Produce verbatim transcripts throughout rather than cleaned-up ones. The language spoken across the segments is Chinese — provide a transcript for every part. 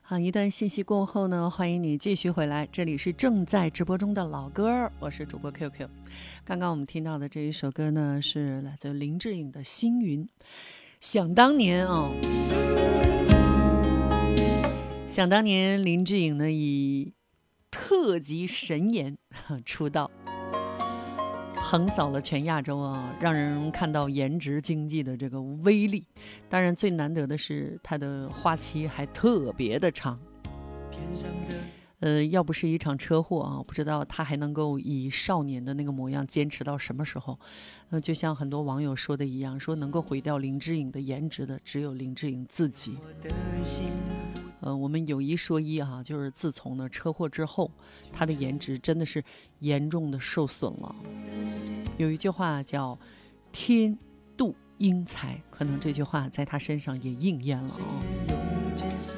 好，一段信息过后呢，欢迎你继续回来，这里是正在直播中的老歌，我是主播 Q Q。 刚刚我们听到的这一首歌呢，是来自林志颖的《星云》。想当年哦，想当年林志颖呢以特级神颜出道，横扫了全亚洲啊，让人看到颜值经济的这个威力。当然最难得的是他的花期还特别的长，呃，要不是一场车祸啊，不知道他还能够以少年的那个模样坚持到什么时候。呃，就像很多网友说的一样，说能够毁掉林志颖的颜值的只有林志颖自己。呃，我们有一说一啊，就是自从呢车祸之后，他的颜值真的是严重的受损了。有一句话叫天妒英才，可能这句话在他身上也应验了哦。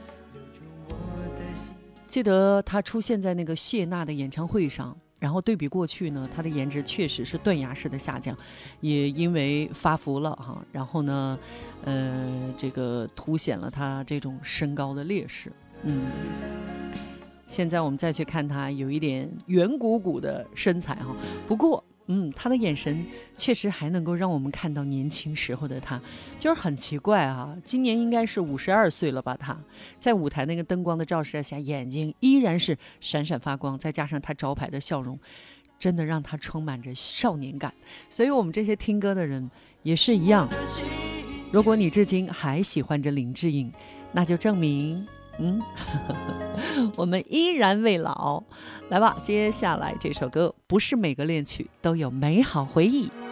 记得他出现在那个谢娜的演唱会上，然后对比过去呢，他的颜值确实是断崖式的下降，也因为发福了哈，然后呢，呃，这个凸显了他这种身高的劣势。嗯，现在我们再去看他，有一点圆鼓鼓的身材哈，不过。嗯，他的眼神确实还能够让我们看到年轻时候的他，就是很奇怪啊。今年应该是五十二岁了吧？他在舞台那个灯光的照射下，眼睛依然是闪闪发光，再加上他招牌的笑容，真的让他充满着少年感。所以我们这些听歌的人也是一样，如果你至今还喜欢着林志颖，那就证明嗯，我们依然未老。来吧，接下来这首歌，不是每个恋曲都有美好回忆。